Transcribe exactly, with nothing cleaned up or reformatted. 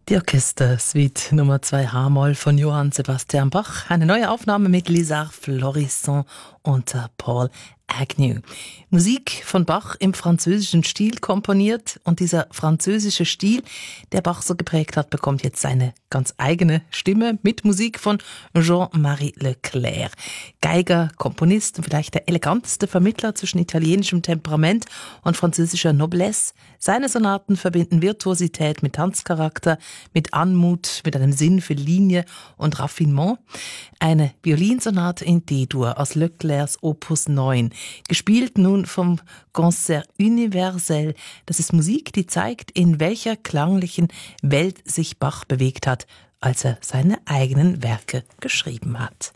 Die Orchester-Suite Nummer zwei H-Moll von Johann Sebastian Bach. Eine neue Aufnahme mit Lizard Florissant unter Paul Agnew. Musik von Bach im französischen Stil komponiert, und dieser französische Stil, der Bach so geprägt hat, bekommt jetzt seine ganz eigene Stimme mit Musik von Jean-Marie Leclerc. Geiger, Komponist und vielleicht der eleganteste Vermittler zwischen italienischem Temperament und französischer Noblesse. Seine Sonaten verbinden Virtuosität mit Tanzcharakter, mit Anmut, mit einem Sinn für Linie und Raffinement. Eine Violinsonate in D-Dur aus Leclercs Opus neun, gespielt nun vom Concert Universel. Das ist Musik, die zeigt, in welcher klanglichen Welt sich Bach bewegt hat, als er seine eigenen Werke geschrieben hat.